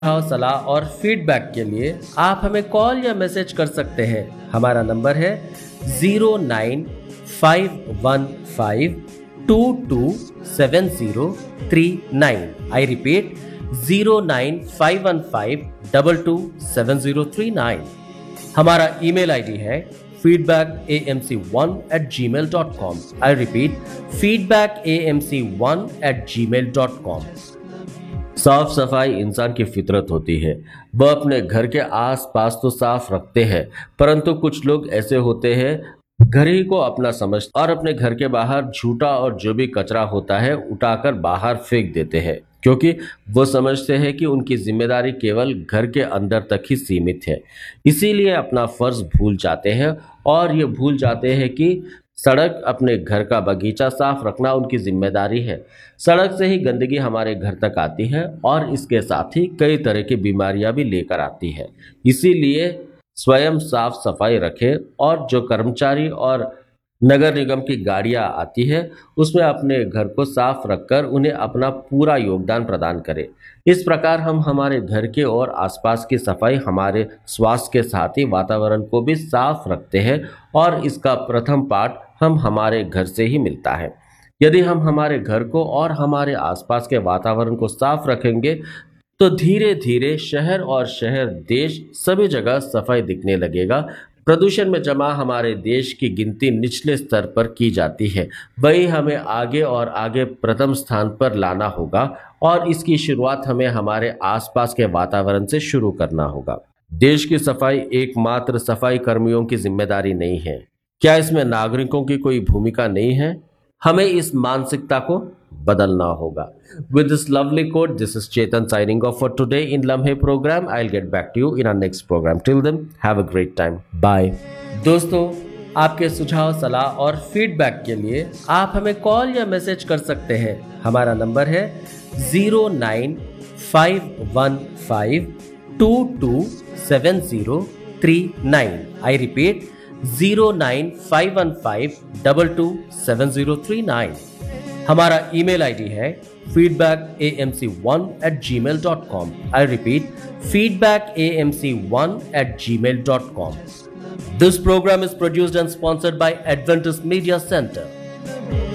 सुझाव, सलाह और फीडबैक के लिए आप हमें कॉल या मैसेज कर सकते हैं। हमारा नंबर है 09515227039। I repeat 09515227039। हमारा ईमेल आईडी है feedbackAMC1@gmail.com। I repeat feedbackAMC1@gmail.com। साफ सफाई इंसान की फितरत होती है। वह अपने घर के आसपास तो साफ रखते हैं, परंतु कुछ लोग ऐसे होते हैं घर ही को अपना समझते और अपने घर के बाहर झूठा और जो भी कचरा होता है उठाकर बाहर फेंक देते हैं, क्योंकि वो समझते हैं कि उनकी जिम्मेदारी केवल घर के अंदर तक ही सीमित है। इसीलिए अपना फर्ज भूल जाते हैं और ये भूल जाते हैं कि सड़क, अपने घर का बगीचा साफ रखना उनकी जिम्मेदारी है। सड़क से ही गंदगी हमारे घर तक आती है और इसके साथ ही कई तरह की बीमारियां भी लेकर आती है। इसीलिए स्वयं साफ सफाई रखें और जो कर्मचारी और नगर निगम की गाड़ियां आती है उसमें अपने घर को साफ रखकर उन्हें अपना पूरा योगदान प्रदान करें। इस प्रकार हम हमारे घर के और आसपास की सफाई हमारे स्वास्थ्य के साथ ही वातावरण को भी साफ रखते हैं और इसका प्रथम पाठ हम हमारे घर से ही मिलता है। यदि हम हमारे घर को और हमारे आसपास के वातावरण को साफ रखेंगे तो धीरे धीरे शहर और शहर, देश सभी जगह सफाई दिखने लगेगा। प्रदूषण में जमा हमारे देश की गिनती निचले स्तर पर की जाती है, वही हमें आगे और आगे प्रथम स्थान पर लाना होगा और इसकी शुरुआत हमें हमारे आसपास के वातावरण से शुरू करना होगा। देश की सफाई एकमात्र सफाई कर्मियों की जिम्मेदारी नहीं है। क्या इसमें नागरिकों की कोई भूमिका नहीं है? हमें इस मानसिकता को बदलना होगा। With this lovely quote, this is Chetan signing off for today in Lamhe program. I'll get back to you in our next program. Till then, have a great time. Bye. दोस्तों, आपके सुझाव, सलाह और फीडबैक के लिए आप हमें call या मैसेज कर सकते हैं। हमारा नंबर है 09515227039। I repeat 09515227039। हमारा ईमेल आईडी है feedbackAMC1@gmail.com। I repeat feedbackAMC1@gmail.com। This program is produced and sponsored by Adventist Media Center.